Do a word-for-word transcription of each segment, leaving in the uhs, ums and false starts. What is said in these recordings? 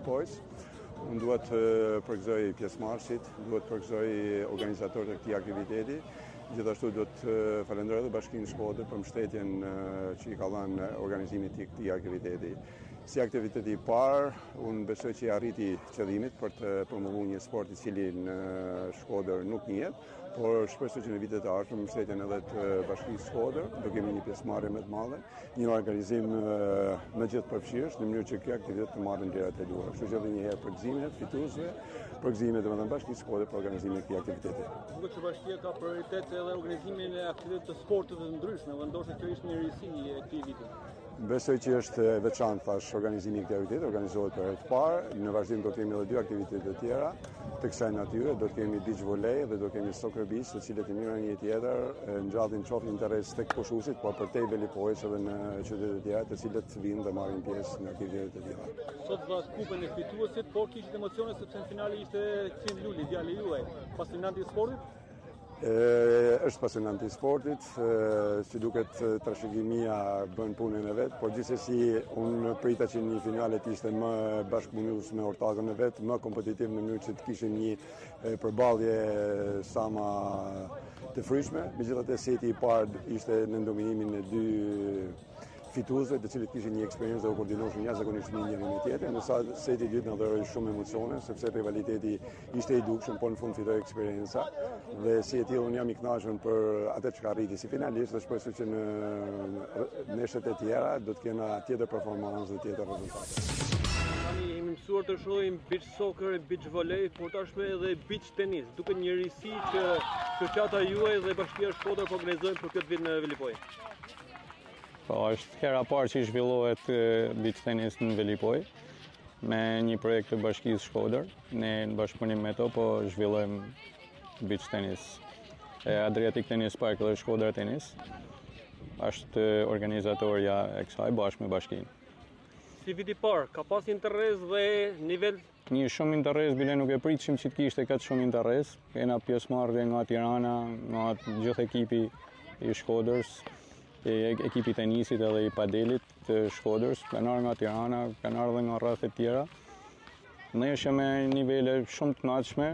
Velipojës. Unë duhet të përgëzoj pjesëmarrësit, duhet të përgëzoj organizatorët e këtij aktiviteti. Gjithashtu do të falenderoj edhe Bashkinë Shkodër për mbështetjen që i ka dhënë organizimit të këtij aktiviteti. Si aktiviteti i parë, unë besoj që i arriti qëllimit për të promovuar një sport i cili në Shkodër nuk njihet, por shpresoj që në vitet e ardhshme me mbështetjen edhe të Bashkisë Shkodër do kemi një pjesëmarrje më të madhe, një organizim më gjithë përfshirës në mënyrë që ky aktivitet të marrë ndjerat e duhura. Kështu që edhe një herë përgëzimet fituesve, përgëzimet domethënë Bashkisë Shkodër për organizimin e këtij aktiviteti. Duket që bashkia ka prioritet edhe organizimin e aktivitetet të sportit të ndryshme, dhe ndoshta kjo ishte një rizikë e këtij viti. Besoj që është veçantë thash organizimi i këtij aktiviteti, organizohet për herë të parë. Në vazhdim do të kemi edhe dy aktivitete të tjera të kësaj natyre, do të kemi beach volley dhe do të kemi soccer beach, të cilët i njëra një tjetër ngjallin qoftë interes tek pushuesit, por përtej Velipojës edhe në qytete të tjera të cilët vinë dhe marrin pjesë në aktivitete të tjera. Sot dha kupën e fituesit, por kishit emocione sepse në finale ishte Ksim Luli, djali juaj, pasionanti i sportit. E, është pasionanti i sportit, si duket trashëgimia bën punën e vet, por gjithsesi unë prita që një finale të ishte më bashkëpunues me ortakën e vet, më kompetitiv në mënyrë që të kishin një përballje sa më të frishme. Megjithatë seti i parë ishte në ndominimin e dy fituesve, të cilët kishin një eksperiencë dhe u koordinoheshin jashtëzakonisht mirë njëri me tjetrin, ndërsa seti i dytë na dhuroi shumë emocione, sepse rivaliteti ishte i dukshëm, por në fund fitoi eksperjenca. Dhe si e tillë unë jam i kënaqur për atë që arriti si finalist dhe shpresoj që në neshet e tjera do të kena tjetër performancë dhe tjetër rezultate. Tani jemi mësuar të shohim beach soccer, beach volley, por tashmë edhe beach tenis. Duket një risi që shoqata juaj dhe Bashkia Shkodër po organizojnë për këtë vit në Velipoj. Po, është hera parë që i zhvillohet beach tenis në Velipoj me një projekt të Bashkisë Shkodër. Ne në bashkëpunim me to po zhvillojmë beach tenis. Adriatic Tennis Park dhe Shkodër Tenis është organizatorja e kësaj bashkë me bashkinë. Si viti parë, ka pas interes dhe nivel? Një shumë interes, bile nuk e pritshim që të kishte këtë shumë interes. Kena pjesëmarrje nga Tirana, nga gjithë ekipi i Shkodër's, ekipi tenisit edhe i padelit të Shkodër's, kanë ardhur nga Tirana, kanë ardhur nga rrethet e tjera. Ne ishim me nivele shumë të këndshme.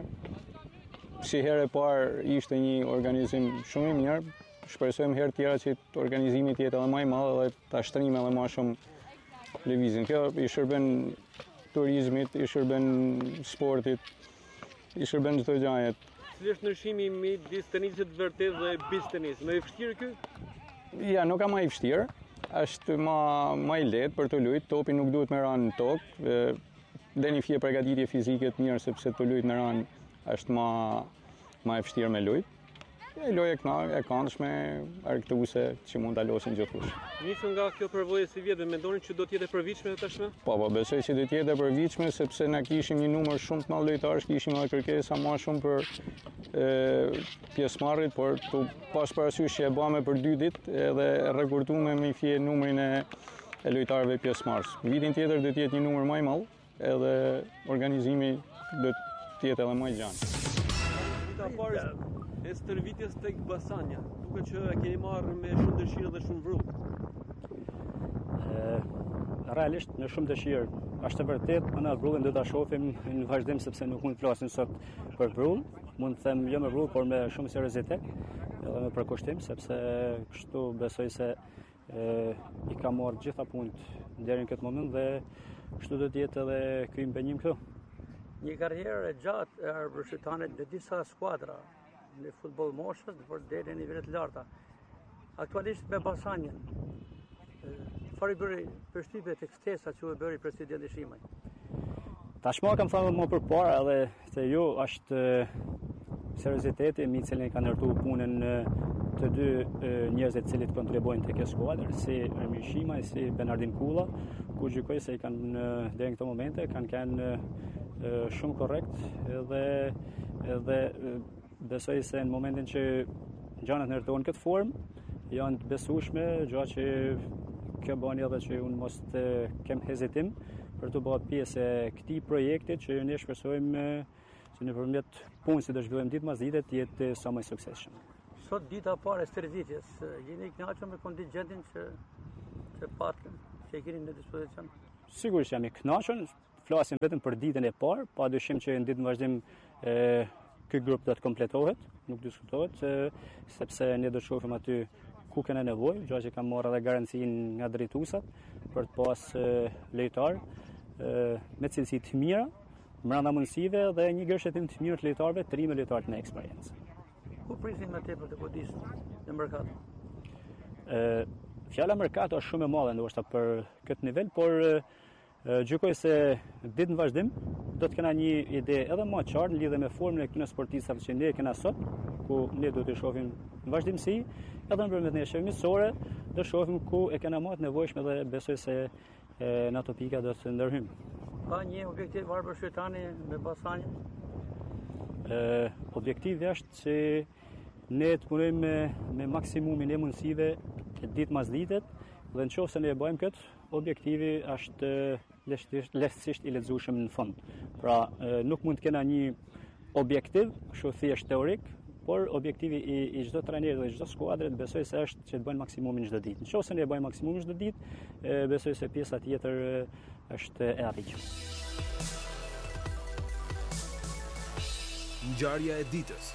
Si herë e parë ishte një organizim shumë i mirë. Shpresojmë herë tjera që organizimi të jetë edhe më i madh dhe ta shtrim edhe më shumë lëvizjen. Kjo i shërben turizmit, i shërben sportit, i shërben çdo gjëje. Cili është ndryshimi midis tenisit vërtet dhe beach tenis? Më i vështirë ky? Ja, nuk ka më i vështirë. Është më më i lehtë për të luajtur. Topi nuk duhet me rënë në tokë. Dhe një fije përgatitje fizike të mirë sepse të luajt në rënë është më më e vështirë me luajt. E lojë e këndshme, argëtuese që mund ta losin gjithkush. Nisën nga kjo përvojë si vjet, mendoni që do të jetë e përvitshme tashmë? Po, po, besoj që do të jetë e përvitshme sepse na kishim një numër shumë të madh lojtarësh, kishim edhe kërkesa më shumë për e, pjesëmarrjet, por tu pas parasysh që e bëme për dy ditë edhe rekorduam me fije numrin e, e lojtarëve pjesëmarrës. Vitin tjetër do të jetë një numër më i madh, edhe organizimi do të jetë edhe më i gjatë. Vita parë e stërvitjes tek Basanja, duket që e keni marrë me shumë dëshirë dhe shumë vrull. Realisht në shumë dëshirë. Është e vërtet, ana vrullin do ta shohim në vazhdim sepse nuk mund të flasim sot për vrull, mund të them jo me vrull, por me shumë seriozitet edhe me përkushtim, sepse kështu besoj se e, i ka marrë gjitha punët deri në këtë moment dhe kështu do të jetë edhe ky impenjim këtu. Një karrierë e gjatë e arpërshitanet në disa skuadra në futboll moshës, por deri në nivele të larta. Aktualisht me Basanjën. Çfarë bëri përshtypje tek ftesa që u bëri presidenti Shimaj? Tashmë kam thënë më përpara edhe se ju është serioziteti me i cilin kanë ndërtuar punën të dy njerëzit të cilët kontribuojnë tek kjo skuadër, si Ermir Shimaj, si Bernardin Kulla, ku gjykoj se i kanë deri në këtë momente kanë kanë shumë korrekt edhe edhe besoj se në momentin që gjanat ndërtohen këtë formë, janë të besueshme, gjë që kjo bën edhe që unë mos të kem hezitim për të bërë pjesë e këtij projekti që ne shpresojmë që nëpërmjet punës që do zhvillojmë ditë pas dite të jetë sa më i suksesshëm. Sot dita e parë e stërvitjes, jeni i kënaqur me kontingjentin që që patëm, që e keni në dispozicion? Sigurisht jam i kënaqur. flasim vetëm për ditën e parë, pa dyshim që në ditën vazhdim e, ky grup do të kompletohet, nuk diskutohet, e, sepse ne do të shohim aty ku kena nevojë, gjë që kam marrë edhe garancinë nga drejtuesat për të pas e, lojtar e, me cilësi të mira, brenda mundësive dhe një gërshetim të mirë të lojtarëve, të rinj me lojtarë me eksperiencë. Ku prisin më tepër të godisë në merkato? Ë Fjala merkato është shumë e madhe ndoshta për këtë nivel, por e, gjykoj se ditë në vazhdim do të kena një ide edhe më të qartë në lidhje me formën e këtyre sportistëve që ne kena sot, ku ne do të shohim në vazhdimsi, edhe në përmet një shërmisore, do shohim ku e kena më të nevojshme dhe besoj se e, në ato pika do të ndërhyjmë. Ka një objektiv arbër shqiptani me Basanin? E, objektivi është që ne të punojmë me, me maksimumin e mundësive ditë mas ditet, dhe në qoftë se ne e bëjmë këtë, objektivi është lehtësisht i lexueshëm në fund. Pra, nuk mund të kena një objektiv, kështu thjesht teorik, por objektivi i, i çdo trajneri dhe çdo skuadre besoj se është që të bëjnë maksimumin çdo ditë. Në qoftë se ne e bëjmë maksimumin çdo ditë, besoj se pjesa tjetër është e arritshme. Ngjarja e ditës.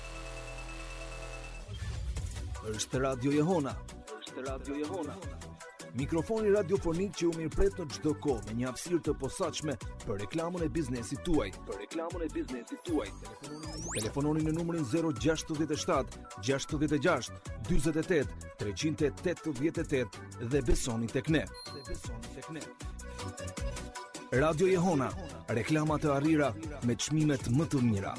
Është Radio Jehona. Është Radio Jehona. Mikrofoni radiofonik që u mirëpret në çdo kohë me një hapësirë të posaçme për reklamën e biznesit tuaj. Për reklamën e biznesit tuaj. Telefononi në numrin zero gjasht shtat, gjasht gjasht, dyzet e tet, treqind e tetëdhjetë e tetë dhe besoni tek ne. Dhe besoni tek ne. Radio Jehona, reklama të arrira me çmimet më të mira.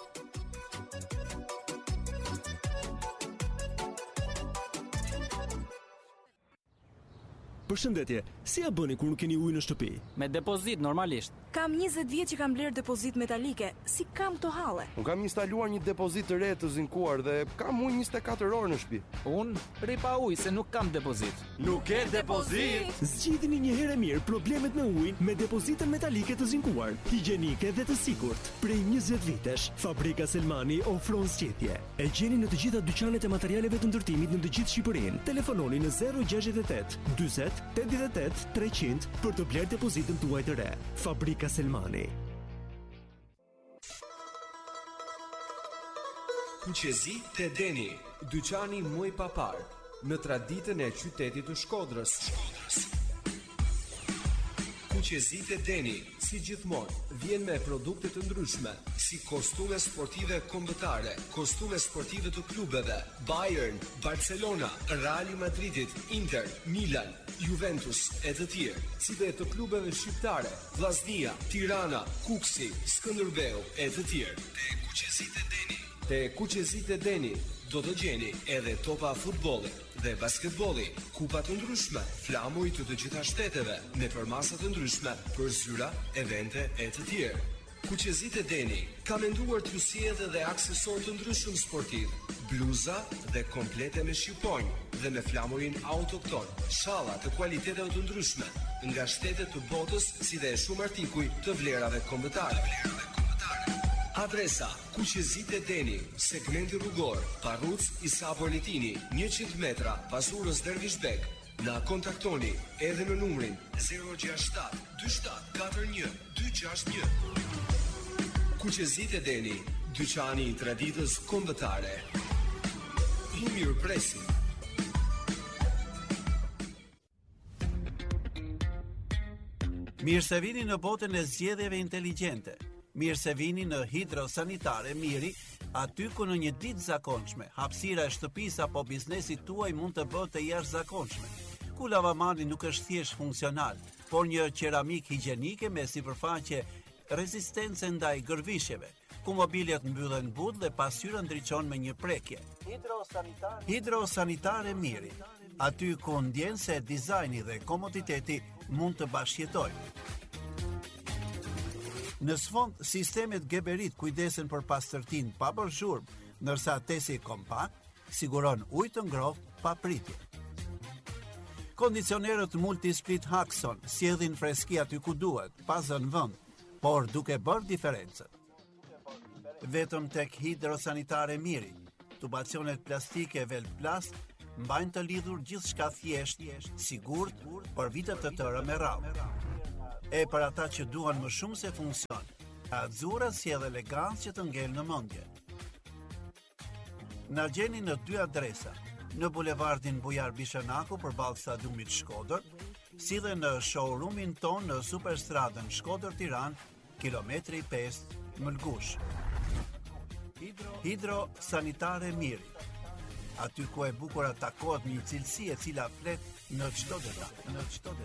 Përshëndetje, si ja bëni kur nuk keni ujë në shtëpi? Me depozit normalisht. Kam njëzet vjet që kam bler depozit metalike. Si kam to halle? Unë kam instaluar një depozit të re të zinkuar dhe kam ujë njëzet e katër orë në shtëpi. Unë rri pa ujë se nuk kam depozit. Nuk ke depozit? Zgjidhni një herë mirë problemet me ujin me depozitën metalike të zinkuar, higjienike dhe të sigurt. Prej njëzet vitesh, Fabrika Selmani ofron zgjedhje. E gjeni në të gjitha dyqanet e materialeve të ndërtimit në të gjithë Shqipërinë. Telefononi në zero gjasht e tet, dyzet, tetëdhjetë e tetë, treqind për të bler depozitën tuaj të re. Fabrika Selmani. Kuqezi te Deni, dyqani më i papar në traditën e qytetit të Shkodrës. Kuqezi te Deni, si gjithmonë, vjen me produkte të ndryshme, si kostume sportive kombëtare, kostume sportive të klubeve, Bayern, Barcelona, Real Madridit, Inter, Milan, Juventus e të tjerë, si dhe të klubeve shqiptare, Vllaznia, Tirana, Kuksi, Skënderbeu e të tjerë. Te Kuqezit e Deni. Te Kuqezit e Deni do të gjeni edhe topa futbolli dhe basketbolli, kupa të ndryshme, flamuj të të gjitha shteteve, me përmasa të ndryshme për zyra, evente e të tjerë. Kuqezit e Deni ka menduar t'ju sjellë edhe aksesor të ndryshëm sportiv, bluza dhe komplete me shqiponjë dhe me flamurin autokton, shalla të kualiteteve të ndryshme nga shtetet të botës, si dhe shumë artikuj të vlerave kombëtare. Adresa: Kuqezit e Deni, segmenti rrugor, Parruc Isa Politini, njëqind metra pas urës Dervishbek. Na kontaktoni edhe në numrin zero gjasht shtat, dy shtat katër një, dy gjasht një. Kuqezit e Deni, dyqani i traditës kombëtare. Ju mirëpresim. Mirë se vini në botën e zgjedhjeve inteligjente. Mirë se vini në Hidrosanitare Miri, aty ku në një ditë zakonshme, hapësira e shtëpisë apo biznesit tuaj mund të bëhet e jashtëzakonshme. Ku lavamani nuk është thjesht funksional, por një qeramik higjienike me sipërfaqe rezistence ndaj gërvishjeve, ku mobiljet mbyllen but dhe pasqyra ndriçon me një prekje. Hidrosanitare, Hidrosanitare Miri, aty ku ndjen se dizajni dhe komoditeti mund të bashkëjetojnë. Në sfond, sistemet Geberit kujdesen për pastërtin pa bërë zhurmë, ndërsa tesi kompakt siguron ujë të ngrohtë pa pritje. Kondicionerët Multisplit Haxon sjellin freski aty ku duhet, pa zënë vend, por duke bërë diferencën. Vetëm tek Hidrosanitare Miri, tubacionet plastike Velplast mbajnë të lidhur gjithçka thjesht, sigurt për vite të tëra me radhë. E për ata që duan më shumë se funksion, Azzurra sjell elegancë që të ngel në mendje. Na gjeni në dy adresa, në bulevardin Bujar Bishanaku përballë stadiumit Shkodër, si dhe në showroomin ton në Superstradën Shkodër Tiranë, kilometri pesë, Mëlgush. Hidro Sanitare Miri. Aty ku e bukur takohet një cilësi e cila flet në çdo detaj, në çdo detaj.